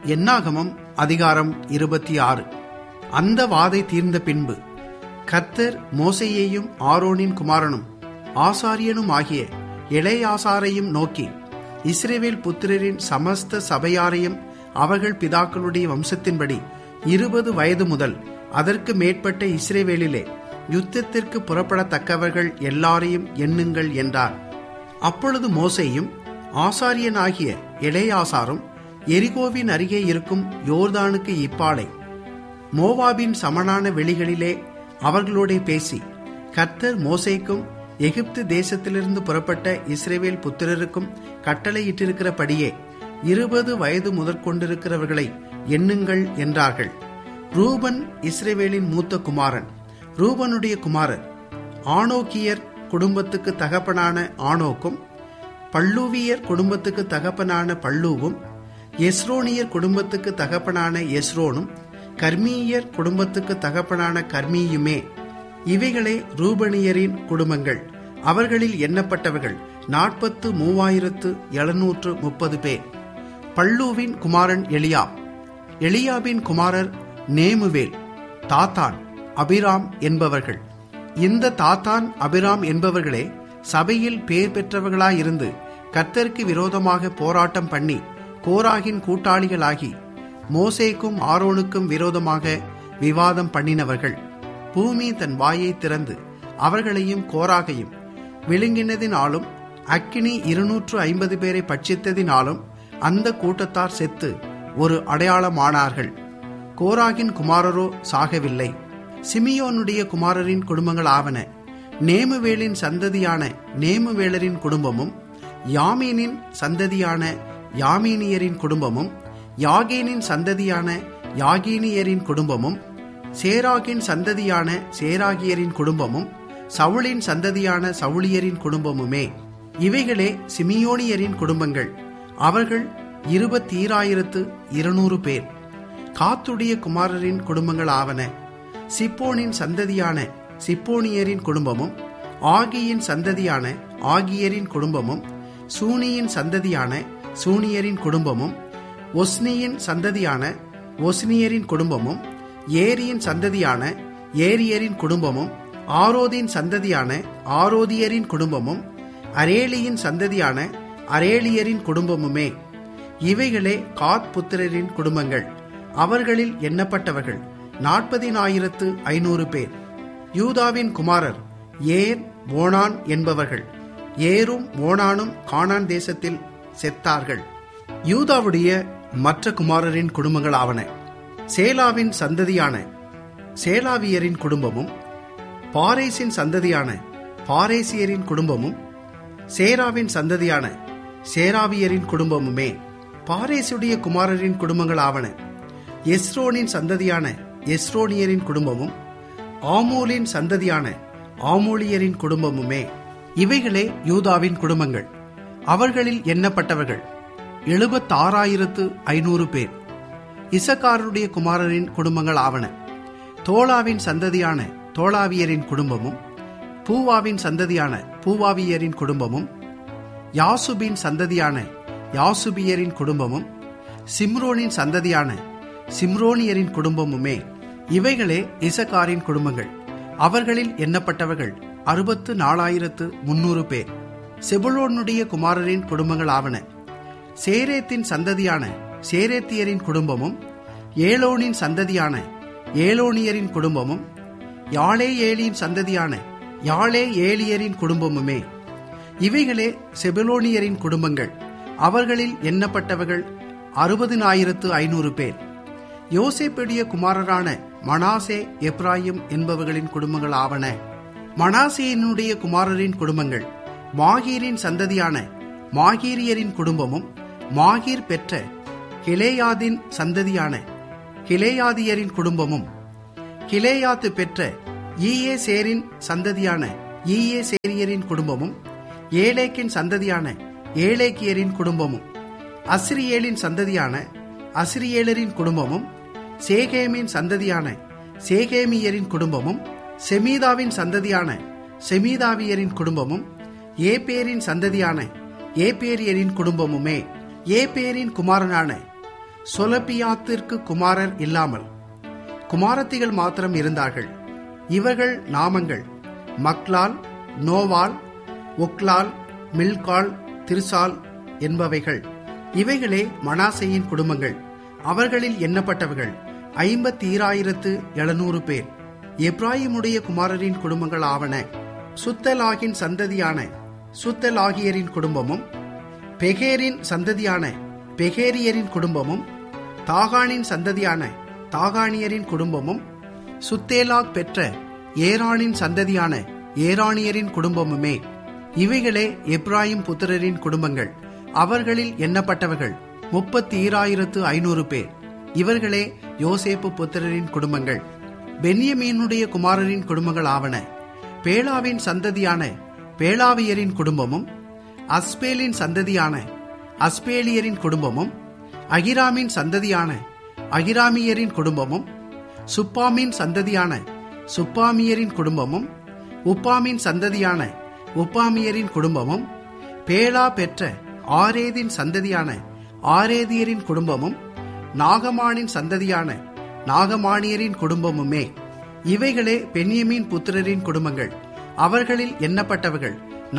என்னாகமம் அதிகாரம் 26. அந்த வாதை தீர்ந்த பின்பு கர்த்தர் மோசேயையும் ஆரோனின் குமாரனும் ஆசாரியனும் ஆகிய எலெயாசாரையும் நோக்கி, இஸ்ரவேல் புத்திரரின் சமஸ்த சபையாரையும் அவர்கள் பிதாக்களுடைய வம்சத்தின்படி 20 வயது முதல் அதற்கு மேற்பட்ட இஸ்ரவேலிலே யுத்தத்திற்கு புறப்படத்தக்கவர்கள் எல்லாரையும் எண்ணுங்கள் என்றார். அப்பொழுது மோசேயும் ஆசாரியனாகிய எலெயாசாரும் எரிகோவின் அருகே இருக்கும் யோர்தானுக்கு இப்பாலை மோவாபின் சமனான வெளிகளிலே அவர்களோடே பேசி, கர்த்தர் மோசேக்கும் எகிப்து தேசத்திலிருந்து புறப்பட்ட இஸ்ரவேல் புத்திரருக்கும் கட்டளையிட்டிருக்கிறபடியே 20 வயது முதற்கொண்டிருக்கிறவர்களை எண்ணுங்கள் என்றார்கள். ரூபன் இஸ்ரவேலின் மூத்த குமாரன். ரூபனுடைய குமாரர் ஆனோக்கியர் குடும்பத்துக்கு தகப்பனான ஆனோக்கும், பல்லூவியர் குடும்பத்துக்கு தகப்பனான பல்லூவும், எஸ்ரோனியர் குடும்பத்துக்கு தகப்பனான எஸ்ரோனும், கர்மீயர் குடும்பத்துக்கு தகப்பனான கர்மீயுமே. இவைகளே ரூபனியரின் குடும்பங்கள். அவர்களில் எண்ணப்பட்டவர்கள் 43,730 பேர். பல்லூவின் குமாரன் எலியாப். எலியாபின் குமாரர் நேமுவேல், தாத்தான், அபிராம் என்பவர்கள். இந்த தாத்தான் அபிராம் என்பவர்களே சபையில் பேர் பெற்றவர்களாயிருந்து கர்த்தருக்கு விரோதமாக போராட்டம் பண்ணி கோராகின் கூட்டாளிகளாகி மோசேக்கும் ஆரோனுக்கும் விரோதமாக விவாதம் பண்ணினவர்கள். பூமி தன் வாயை திறந்து அவர்களையும் கோராகையும் விழுங்கினதினாலும் அக்கினி 250 பேரை பட்சித்ததினாலும் அந்த கூட்டத்தார் செத்து ஒரு அடையாளமானார்கள். கோராகின் குமாரரோ சாகவில்லை. சிமியோனுடைய குமாரரின் குடும்பங்கள் ஆவன: நேமுவேலின் சந்ததியான நேமுவேலரின் குடும்பமும், யாமீனின் சந்ததியான யாமீனியரின் குடும்பமும், யாகேனின் சந்ததியான யாகீனியரின் குடும்பமும், சேராகின் சந்ததியான சேராகியரின் குடும்பமும், சவுளின் சந்ததியான சவுளியரின் குடும்பமுமே. இவைகளே சிமியோனியரின் குடும்பங்கள். அவர்கள் 20,200 பேர். காத்துடைய குமாரரின் குடும்பங்கள் ஆவன: சிப்போனின் சந்ததியான சிப்போனியரின் குடும்பமும், ஆகியின் சந்ததியான ஆகியரின் குடும்பமும், சூனியின் சந்ததியான சூனியரின் குடும்பமும், ஒஸ்னியின் சந்ததியான ஒஸ்னியரின் குடும்பமும், ஏரியின் சந்ததியான ஏரியரின் குடும்பமும், ஆரோதின் சந்ததியான ஆரோதியரின் குடும்பமும், அரேலியின் சந்ததியான அரேலியரின் குடும்பமுமே. இவைகளே காத் புத்திரரின் குடும்பங்கள். அவர்களில் எண்ணப்பட்டவர்கள் 40,500 பேர். யூதாவின் குமாரர் ஏர், ஓனான் என்பவர்கள். ஏரும் ஓனானும் கானான் தேசத்தில் செத்தார்கள். யூதாவுடைய மற்ற குமாரரின் குடும்பங்கள் ஆவன: சேலாவின் சந்ததியான சேலாவியரின் குடும்பமும், பாரேசின் சந்ததியான பாரேசியரின் குடும்பமும், சேராவின் சந்ததியான சேராவியரின் குடும்பமுமே. பாரேசுடைய குமாரரின் குடும்பங்கள் ஆவன: எஸ்ரோனின் சந்ததியான எஸ்ரோனியரின் குடும்பமும், ஆமூலின் சந்ததியான ஆமூலியரின் குடும்பமுமே. இவைகளே யூதாவின் குடும்பங்கள். அவர்களில் எண்ணப்பட்டவர்கள் 76,500 பேர். இசக்காருடைய குமாரரின் குடும்பங்கள் ஆவன: தோலாவின் சந்ததியான தோலாவியரின் குடும்பமும், பூவாவின் சந்ததியான பூவாவியரின் குடும்பமும், யாசுபின் சந்ததியான யாசுபியரின் குடும்பமும், சிம்ரோனின் சந்ததியான சிம்ரோனியரின் குடும்பமுமே. இவைகளே இசக்காரின் குடும்பங்கள். அவர்களில் எண்ணப்பட்டவர்கள் 64,300 பேர். செபுலோனுடைய குமாரரின் குடும்பங்கள் ஆவன: சேரேத்தின் சந்ததியான சேரேத்தியரின் குடும்பமும், ஏலோனின் சந்ததியான ஏலோனியரின் குடும்பமும், யாலேயேலின் சந்ததியான யாலேயேலியரின் குடும்பமுமே. இவைகளே செபுலோனியரின் குடும்பங்கள். அவர்களில் எண்ணப்பட்டவர்கள் 60,500 பேர். யோசேப்புடைய குமாரரான மனாசே, எப்ராயிம் என்பவர்களின் குடும்பங்கள் ஆவன: மனாசேயினுடைய குமாரரின் குடும்பங்கள் மாகீரின் சந்ததியான மாகீரியரின் குடும்பமும், மாகீர் பெற்ற கிலேயாதின் சந்ததியான கிலேயாதியரின் குடும்பமும், கிலேயாத்து பெற்ற ஈயேசேரின் சந்ததியான ஈயேசேரியரின் குடும்பமும், ஏலேக்கின் சந்ததியான ஏலேக்கியரின் குடும்பமும், அஸ்ரியேலின் சந்ததியான அஸ்ரியேலரின் குடும்பமும், சேகேமின் சந்ததியான சேகேமியரின் குடும்பமும், செமீதாவின் சந்ததியான செமீதாவியரின் குடும்பமும், ஏபேரின் சந்ததியான ஏபேரியரின் குடும்பமுமே. ஏபேரின் குமாரனான சொலபியாத்திற்கு குமாரர் இல்லாமல் குமாரத்திகள் மாத்திரம் இருந்தார்கள். இவர்கள் நாமங்கள் மக்லால், நோவால், ஒக்லால், மில்கால், திர்சால் என்பவைகள். இவைகளே மனாசேயின் குடும்பங்கள். அவர்களில் எண்ணப்பட்டவர்கள் 52,700 பேர். எப்ராயிமுடைய குமாரரின் குடும்பங்கள் ஆவன. சுத்தலாகின் சந்ததியான சுத்தலாகியரின் குடும்பமும், பெகேரின் சந்ததியான பெகேரியரின் குடும்பமும், தாகானின் சந்ததியான தாகானியரின் குடும்பமும், சுத்தேலாக் பெற்ற ஏரானின் சந்ததியான ஏரானியரின் குடும்பமுமே. இவைகளே எப்ராயிம் புத்திரரின் குடும்பங்கள். அவர்களில் எண்ணப்பட்டவர்கள் 32,500 பேர். இவர்களே யோசேப்பு புத்திரரின் குடும்பங்கள். பென்யமீனுடைய குமாரரின் குடும்பங்கள் ஆவன. பேலாவின் சந்ததியான பேலாவியரின் குடும்பமும், அஸ்பேலின் சந்ததியான அஸ்பேலியரின் குடும்பமும், அகிராமின் சந்ததியான அகிராமியரின் குடும்பமும், சுப்பாமின் சந்ததியான சுப்பாமியரின் குடும்பமும், உப்பாமின் சந்ததியான உப்பாமியரின் குடும்பமும், பேலா பெற்ற ஆரேதின் சந்ததியான ஆரேதியரின் குடும்பமும், நாகமானின் சந்ததியான நாகமானியரின் குடும்பமுமே. இவைகளே பென்யமீன் புத்திரரின் குடும்பங்கள். அவர்களில் எண்ணப்பட்டவர்கள்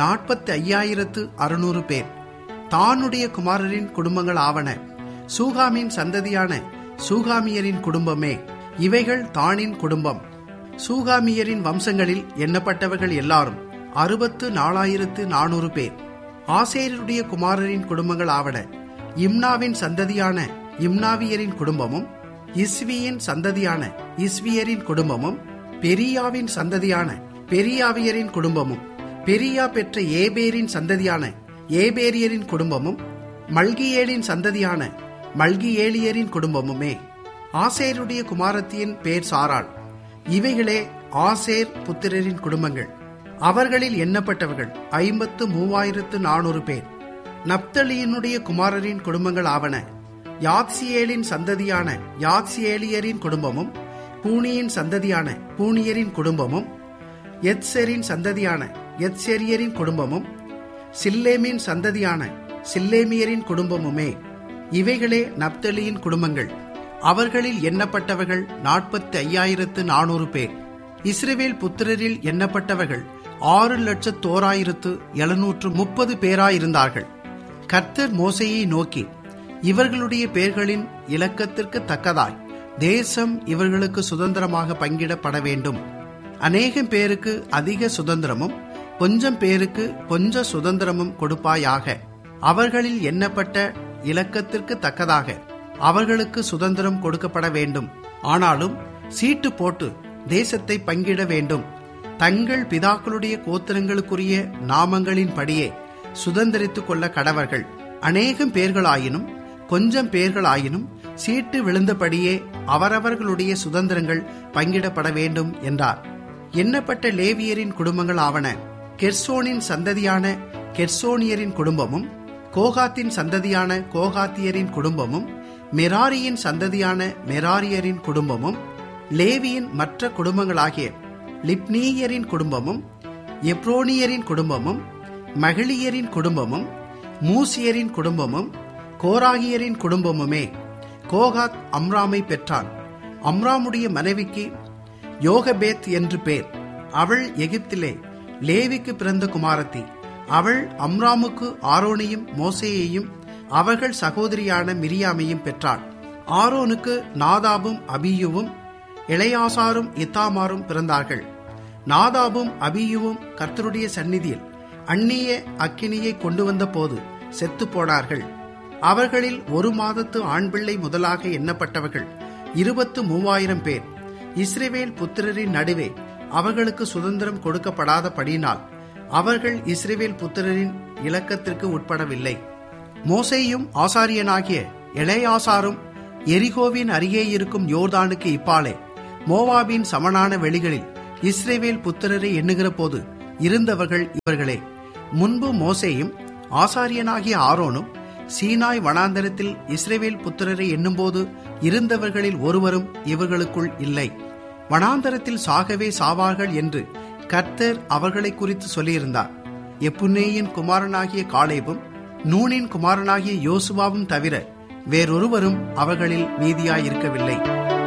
45,600 பேர். தானுடைய குமாரரின் குடும்பங்கள் ஆவன. சூகாமின் சந்ததியான சூகாமியரின் குடும்பமே. இவைகள் தானின் குடும்பம். சூகாமியரின் வம்சங்களில் எண்ணப்பட்டவர்கள் எல்லாரும் 64,400 பேர். ஆசேருடைய குமாரரின் குடும்பங்கள் ஆவன. இம்னாவின் சந்ததியான இம்னாவியரின் குடும்பமும், இஸ்வியின் சந்ததியான இஸ்வியரின் குடும்பமும், பெரியாவின் சந்ததியான பெரியாவியரின் குடும்பமும், பெரியா பெற்ற ஏபேரின் சந்ததியான ஏபேரியரின் குடும்பமும், மல்கியேலின் சந்ததியான மல்கியேலியரின் குடும்பமுமே. ஆசேருடைய குமாரத்தியின் பேர் சாராள். இவைகளே ஆசேர் புத்திரரின் குடும்பங்கள். அவர்களில் எண்ணப்பட்டவர்கள் 53,400 பேர். நப்தலியினுடைய குமாரரின் குடும்பங்கள் ஆவன. யாத்சியேலின் சந்ததியான யாத்சியேலியரின் குடும்பமும், பூனியின் சந்ததியான பூனியரின் குடும்பமும், எத்செரின் சந்ததியான எத்செரியரின் குடும்பமும், சில்லேமின் சந்ததியான சில்லேமியரின் குடும்பமுமே. இவைகளே நப்தலியின் குடும்பங்கள். அவர்களில் எண்ணப்பட்டவர்கள் 45,400 பேர். இஸ்ரவேல் புத்திரரில் எண்ணப்பட்டவர்கள் 6,01,730 பேராயிருந்தார்கள். கர்த்தர் மோசேயை நோக்கி, இவர்களுடைய பேர்களின் இலக்கத்திற்கு தக்கதாய் தேசம் இவர்களுக்கு சுதந்திரமாக பங்கிடப்பட வேண்டும். அநேகம் பேருக்கு அதிக சுதந்திரமும் கொஞ்சம் பேருக்கு கொஞ்ச சுதந்திரமும் கொடுப்பாயாக. அவர்களில் எண்ணப்பட்ட இலக்கத்திற்கு தக்கதாக அவர்களுக்கு சுதந்திரம் கொடுக்கப்பட வேண்டும். ஆனாலும் சீட்டு போட்டு தேசத்தை பங்கிட வேண்டும். தங்கள் பிதாக்களுடைய கோத்திரங்களுக்குரிய நாமங்களின் படியே சுதந்திரித்துக் கொள்ள கடவர்கள். அநேகம் பேர்களாயினும் கொஞ்சம் பேர்களாயினும் சீட்டு விழுந்தபடியே அவரவர்களுடைய சுதந்திரங்கள் பங்கிடப்பட வேண்டும் என்றார். எண்ணப்பட்ட லேவியரின் குடும்பங்கள் ஆவன. கெர்சோனின் சந்ததியான கெர்சோனியரின் குடும்பமும், கோகாத்தின் சந்ததியான கோகாத்தியரின் குடும்பமும், மெராரியின் சந்ததியான மெராரியரின் குடும்பமும், லேவியின் மற்ற குடும்பங்களாகிய லிப்னீயரின் குடும்பமும், எப்ரோனியரின் குடும்பமும், மகளியரின் குடும்பமும், மூசியரின் குடும்பமும், கோராகியரின் குடும்பமுமே. கோகாத் அம்ராமை பெற்றான். அம்ராமுடைய மனைவிக்கு யோகபேத் என்று பேர். அவள் எகிப்திலே லேவிக்கு பிறந்த குமாரத்தி. அவள் அம்ராமுக்கு ஆரோனையும் மோசேயையும் அவர்கள் சகோதரியான மிரியாமையும் பெற்றாள். ஆரோனுக்கு நாதாபும் அபியுவும் எளையாசாரும் இத்தாமாரும் பிறந்தார்கள். நாதாபும் அபியுவும் கர்த்தருடைய சந்நிதியில் அந்நிய அக்கினியை கொண்டு வந்த போது செத்து போனார்கள். அவர்களில் 1 மாதத்து ஆண் பிள்ளை முதலாக எண்ணப்பட்டவர்கள் 23,000 பேர். இஸ்ரவேல் புத்திரரின் நடுவே அவர்களுக்கு சுதந்திரம் கொடுக்கப்படாதபடியினால் அவர்கள் இஸ்ரவேல் புத்திரரின் இலக்கத்திற்கு உட்படவில்லை. மோசேயும் ஆசாரியனாகிய எளையாசாரும் எரிகோவின் அருகே இருக்கும் யோர்தானுக்கு இப்பாலே மோவாபின் சமனான வெளிகளில் இஸ்ரவேல் புத்திரரை எண்ணுகிற போது இருந்தவர்கள் இவர்களே. முன்பு மோசேயும் ஆசாரியனாகிய ஆரோனும் சீனாய் வனாந்தரத்தில் இஸ்ரவேல் புத்திரரை எண்ணும்போது இருந்தவர்களில் ஒருவரும் இவர்களுக்குள் இல்லை. வனாந்தரத்தில் சாகவே சாவார்கள் என்று கர்த்தர் அவர்களை குறித்து சொல்லியிருந்தார். எப்புன்னேயின் குமாரனாகிய காலேபும் நூனின் குமாரனாகிய யோசுவாவும் தவிர வேறொருவரும் அவர்களில் மீதியாயிருக்கவில்லை.